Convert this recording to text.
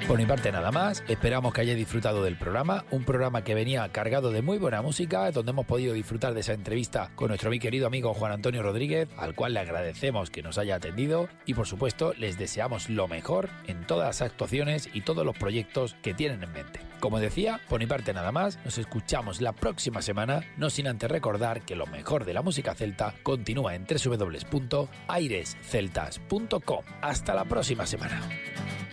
Por mi parte nada más, esperamos que hayáis disfrutado del programa, un programa que venía cargado de muy buena música, donde hemos podido disfrutar de esa entrevista con nuestro muy querido amigo Juan Antonio Rodríguez, al cual le agradecemos que nos haya atendido y por supuesto les deseamos lo mejor en todas las actuaciones y todos los proyectos que tienen en mente. Como decía, por mi parte nada más, nos escuchamos la próxima semana, no sin antes recordar que lo mejor de la música celta continúa en www.airesceltas.com. Hasta la próxima semana.